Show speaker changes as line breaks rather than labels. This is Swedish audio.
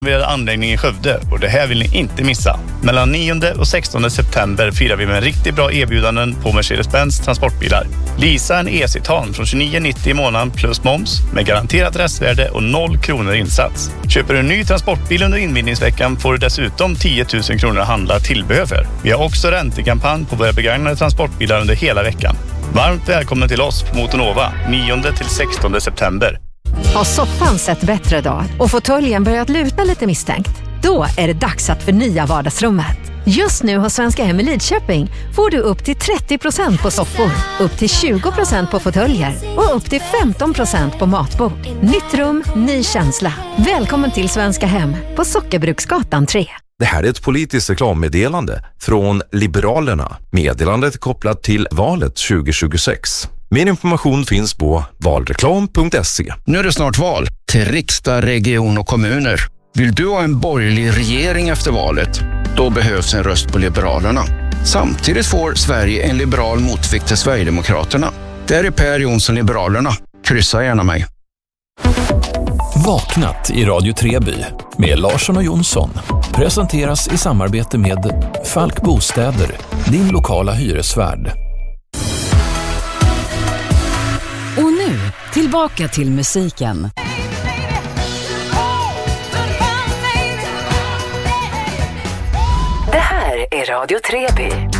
Vi har anläggning i Skövde och det här vill ni inte missa. Mellan 9 och 16 september firar vi med en riktigt bra erbjudanden på Mercedes-Benz transportbilar. Leasa en E-Citan från 29,90 i månaden plus moms med garanterat restvärde och 0 kronor insats. Köper du en ny transportbil under invigningsveckan får du dessutom 10 000 kronor att handla tillbehör för. Vi har också räntekampanj på våra begagnade transportbilar under hela veckan. Varmt välkommen till oss på Motonova 9 till 16 september.
Har soffan sett bättre dag och fåtöljen börjat luta lite misstänkt? Då är det dags att förnya vardagsrummet. Just nu hos Svenska Hem i Lidköping får du upp till 30% på soffor, upp till 20% på fåtöljer och upp till 15% på matbord. Nytt rum, ny känsla. Välkommen till Svenska Hem på Sockerbruksgatan 3.
Det här är ett politiskt reklammeddelande från Liberalerna. Meddelandet är kopplat till valet 2026. Mer information finns på valreklam.se.
Nu är det snart val till riksdag, region och kommuner. Vill du ha en borgerlig regering efter valet? Då behövs en röst på Liberalerna. Samtidigt får Sverige en liberal motvikt till Sverigedemokraterna. Där är Per Jonsson Liberalerna. Kryssa gärna mig.
Vaknat i Radio Treby med Larsson och Jonsson presenteras i samarbete med Falk Bostäder, din lokala hyresvärd.
Och nu, tillbaka till musiken.
Det här är Radio Treby.